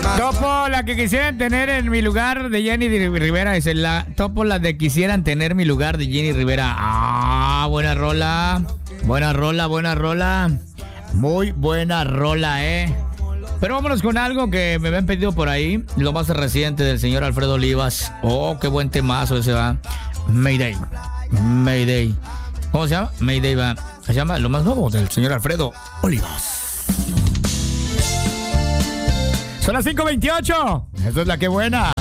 Topo, la que quisieran tener en mi lugar de Jenny Rivera. Es Topo, la de quisieran tener mi lugar de Jenny Rivera. Ah, buena rola. Buena rola, buena rola. Muy buena rola, Pero vámonos con algo que me habían pedido por ahí. Lo más reciente del señor Alfredo Olivas. Oh, qué buen temazo ese va. Mayday. Mayday. ¿Cómo se llama? Mayday va. Se llama lo más nuevo del señor Alfredo Olivas. Son las 5:28. Esto es La Que Buena.